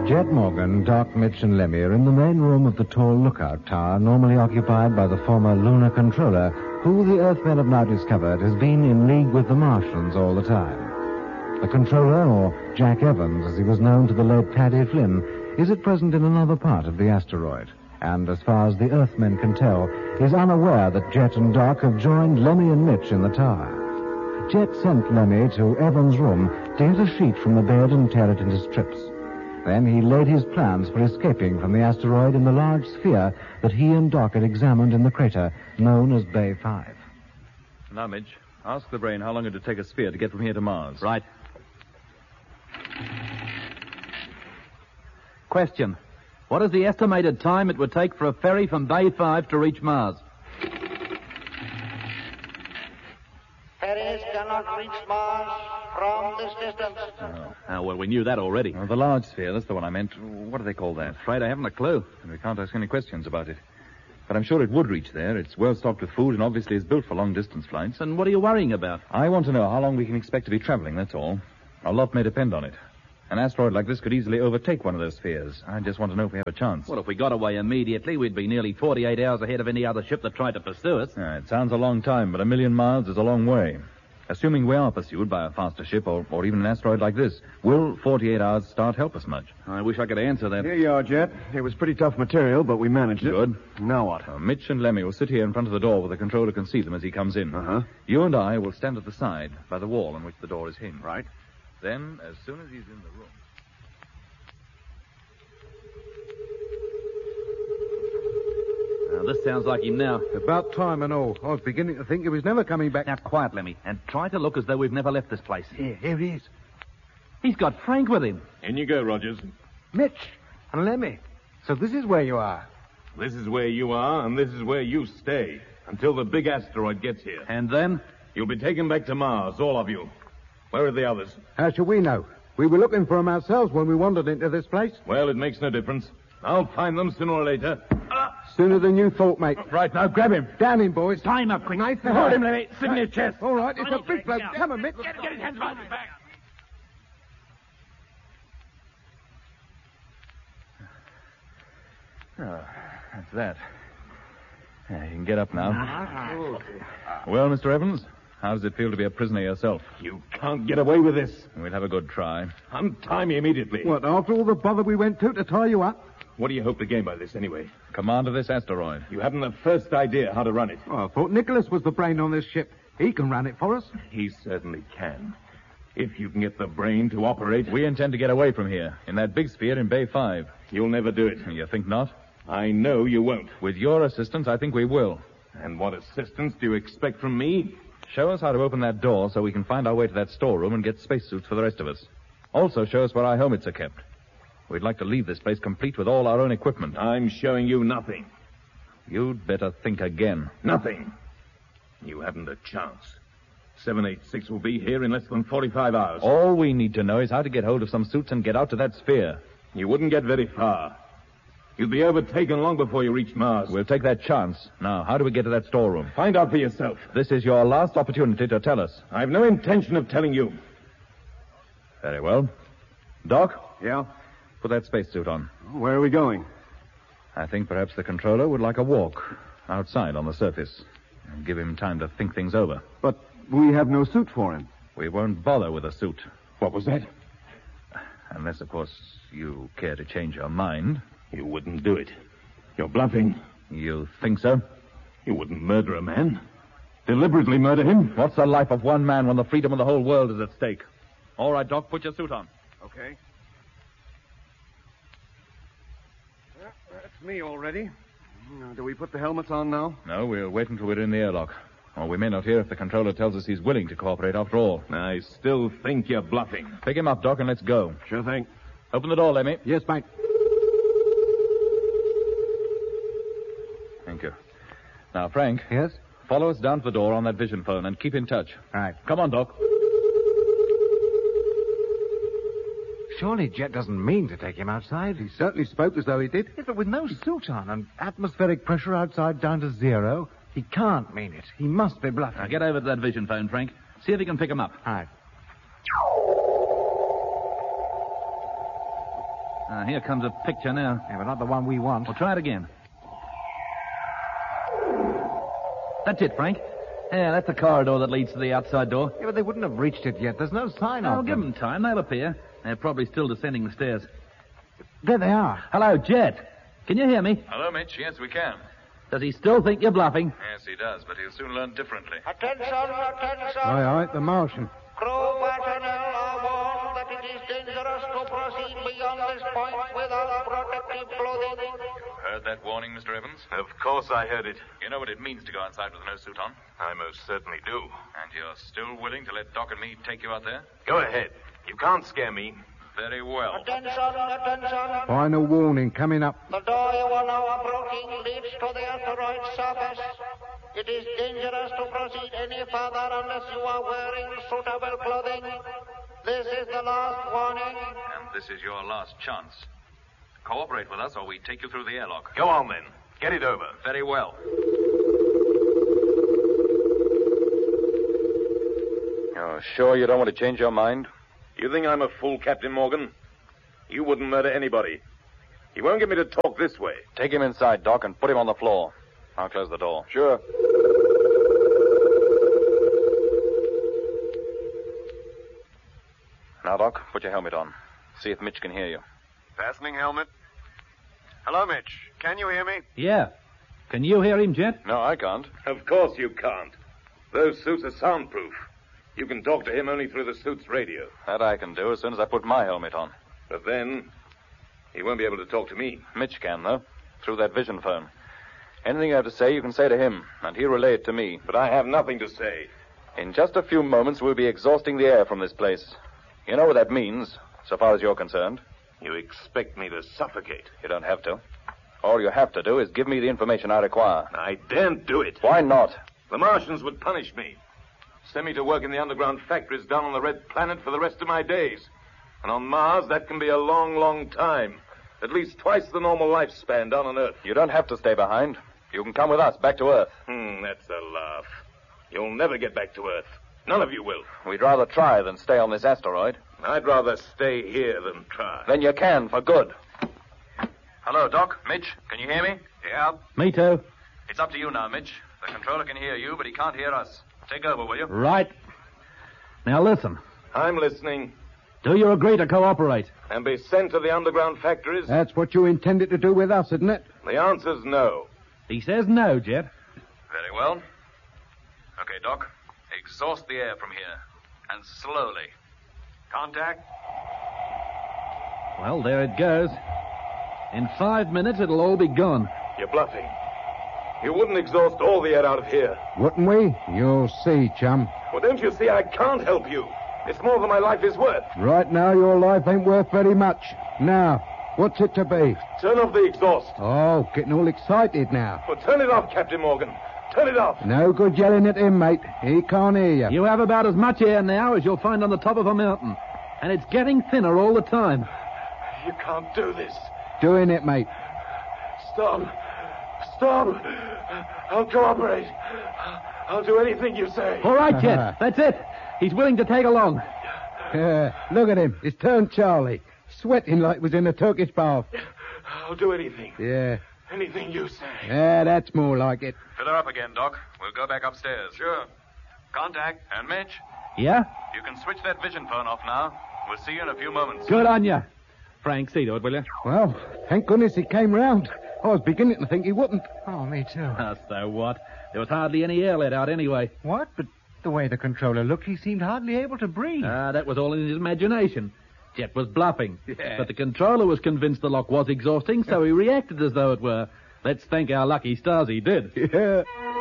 Jet Morgan, Doc, Mitch, and Lemmy are in the main room of the tall lookout tower normally occupied by the former lunar controller, who the Earthmen have now discovered has been in league with the Martians all the time. The controller, or Jack Evans, as he was known to the late Paddy Flynn, is at present in another part of the asteroid, and as far as the Earthmen can tell, is unaware that Jet and Doc have joined Lemmy and Mitch in the tower. Jet sent Lemmy to Evans' room to get a sheet from the bed and tear it into strips. Then he laid his plans for escaping from the asteroid in the large sphere that he and Doc had examined in the crater known as Bay 5. Now, Midge, ask the brain how long it would take a sphere to get from here to Mars. Right. Question. What is the estimated time it would take for a ferry from Bay 5 to reach Mars? Ferries cannot reach Mars from this distance. Well, we knew that already. The large sphere, that's the one I meant. What do they call that? Afraid I haven't a clue. And we can't ask any questions about it. But I'm sure it would reach there. It's well stocked with food and obviously is built for long-distance flights. And what are you worrying about? I want to know how long we can expect to be traveling, that's all. A lot may depend on it. An asteroid like this could easily overtake one of those spheres. I just want to know if we have a chance. Well, if we got away immediately, we'd be nearly 48 hours ahead of any other ship that tried to pursue us. It sounds a long time, but 1,000,000 miles is a long way. Assuming we are pursued by a faster ship or even an asteroid like this, will 48 hours start help us much? I wish I could answer that. Here you are, Jet. It was pretty tough material, but we managed it. Good. Now what? Mitch and Lemmy will sit here in front of the door where the controller can see them as he comes in. Uh-huh. You and I will stand at the side by the wall on which the door is hinged. Right. Then, as soon as he's in the room... This sounds like him now. About time and all. I was beginning to think he was never coming back. Now, quiet, Lemmy, and try to look as though we've never left this place. Here he is. He's got Frank with him. In you go, Rogers. Mitch and Lemmy. So this is where you are. This is where you are, and this is where you stay, until the big asteroid gets here. And then? You'll be taken back to Mars, all of you. Where are the others? How should we know? We were looking for them ourselves when we wandered into this place. Well, it makes no difference. I'll find them sooner or later. Sooner than you thought, mate. Right, now grab him. Down him, boys. Time up, quick. Nice. Hold him, Lemmy. Sit in your chest. All right, it's a big bloke. Come on, Mitch. Get his hands behind his back. That's that. You can get up now. Well, Mr. Evans, how does it feel to be a prisoner yourself? You can't get away with this. We'll have a good try. Untie me immediately. What, after all the bother we went to tie you up? What do you hope to gain by this, anyway? Command of this asteroid. You haven't the first idea how to run it. Oh, I thought Nicholas was the brain on this ship. He can run it for us. He certainly can. If you can get the brain to operate. We intend to get away from here, in that big sphere in Bay 5. You'll never do it. You think not? I know you won't. With your assistance, I think we will. And what assistance do you expect from me? Show us how to open that door so we can find our way to that storeroom and get spacesuits for the rest of us. Also show us where our helmets are kept. We'd like to leave this place complete with all our own equipment. I'm showing you nothing. You'd better think again. Nothing. You haven't a chance. 786 will be here in less than 45 hours. All we need to know is how to get hold of some suits and get out to that sphere. You wouldn't get very far. You'd be overtaken long before you reach Mars. We'll take that chance. Now, how do we get to that storeroom? Find out for yourself. This is your last opportunity to tell us. I've no intention of telling you. Very well. Doc? Yeah? Put that spacesuit on. Where are we going? I think perhaps the controller would like a walk outside on the surface and give him time to think things over. But we have no suit for him. We won't bother with a suit. What was that? Unless, of course, you care to change your mind. You wouldn't do it. You're bluffing. You think so? You wouldn't murder a man. Deliberately murder him. What's the life of one man when the freedom of the whole world is at stake? All right, Doc, put your suit on. Okay. Yeah, that's me already. Do we put the helmets on now? No, we'll wait until we're in the airlock. Or we may not hear if the controller tells us he's willing to cooperate after all. I still think you're bluffing. Pick him up, Doc, and let's go. Sure thing. Open the door, Lemmy. Yes, mate. Thank you. Now, Frank. Yes? Follow us down to the door on that vision phone and keep in touch. Right. Come on, Doc. Surely Jet doesn't mean to take him outside. He certainly spoke as though he did. Yes, but with no suit on and atmospheric pressure outside down to zero, he can't mean it. He must be bluffing. Now, get over to that vision phone, Frank. See if you can pick him up. All right. Here comes a picture now. Yeah, but not the one we want. We'll try it again. That's it, Frank. Yeah, that's the corridor that leads to the outside door. Yeah, but they wouldn't have reached it yet. There's no sign I'll of give them. them time. They'll appear. They're probably still descending the stairs. There they are. Hello, Jet. Can you hear me? Hello, Mitch. Yes, we can. Does he still think you're bluffing? Yes, he does, but he'll soon learn differently. Attention, attention. Aye, the Martian. Crew personnel are warned that it is dangerous to proceed beyond this point without protective clothing. Heard that warning, Mr. Evans? Of course I heard it. You know what it means to go outside with no suit on? I most certainly do. And you're still willing to let Doc and me take you out there? Go ahead. You can't scare me. Very well. Attention, attention. Final warning coming up. The door you are now approaching leads to the asteroid surface. It is dangerous to proceed any further unless you are wearing suitable clothing. This is the last warning. And this is your last chance. Cooperate with us or we take you through the airlock. Go on, then. Get it over. Very well. You're sure you don't want to change your mind? You think I'm a fool, Captain Morgan? You wouldn't murder anybody. You won't get me to talk this way. Take him inside, Doc, and put him on the floor. I'll close the door. Sure. Now, Doc, put your helmet on. See if Mitch can hear you. Fastening helmet. Hello, Mitch. Can you hear me? Yeah. Can you hear him, Jet? No, I can't. Of course you can't. Those suits are soundproof. You can talk to him only through the suit's radio. That I can do as soon as I put my helmet on. But then, he won't be able to talk to me. Mitch can, though, through that vision phone. Anything you have to say, you can say to him, and he'll relay it to me. But I have nothing to say. In just a few moments, we'll be exhausting the air from this place. You know what that means, so far as you're concerned. You expect me to suffocate. You don't have to. All you have to do is give me the information I require. I daren't do it. Why not? The Martians would punish me. Send me to work in the underground factories down on the Red Planet for the rest of my days. And on Mars, that can be a long, long time. At least twice the normal lifespan down on Earth. You don't have to stay behind. You can come with us back to Earth. That's a laugh. You'll never get back to Earth. None of you will. We'd rather try than stay on this asteroid. I'd rather stay here than try. Then you can, for good. Hello, Doc. Mitch, can you hear me? Yeah? Me too. It's up to you now, Mitch. The controller can hear you, but he can't hear us. Take over, will you? Right. Now listen. I'm listening. Do you agree to cooperate? And be sent to the underground factories? That's what you intended to do with us, isn't it? The answer's no. He says no, Jet. Very well. Okay, Doc. Exhaust the air from here. And slowly. Contact. Well, there it goes. In 5 minutes, it'll all be gone. You're bluffing. You wouldn't exhaust all the air out of here. Wouldn't we? You'll see, chum. Well, don't you see I can't help you? It's more than my life is worth. Right now, your life ain't worth very much. Now, what's it to be? Turn off the exhaust. Oh, getting all excited now. Well, turn it off, Captain Morgan. Turn it off. No good yelling at him, mate. He can't hear you. You have about as much air now as you'll find on the top of a mountain. And it's getting thinner all the time. You can't do this. Doing it, mate. Stop. Stop. I'll cooperate. I'll do anything you say. All right, Jet. That's it. He's willing to tag along. Look at him. It's turned Charlie. Sweating like he was in a Turkish bath. I'll do anything. Yeah. Anything you say. Yeah, that's more like it. Fill her up again, Doc. We'll go back upstairs. Sure. Contact. And Mitch, Yeah? you can switch that vision phone off now. We'll see you in a few moments. Good on you. Frank, see to it, will you? Well, thank goodness he came round. I was beginning to think he wouldn't. Oh, me too. So what? There was hardly any air let out anyway. What? But the way the controller looked, he seemed hardly able to breathe. That was all in his imagination. Jet was bluffing. Yeah. But the controller was convinced the lock was exhausting, so he reacted as though it were. Let's thank our lucky stars he did. Yeah.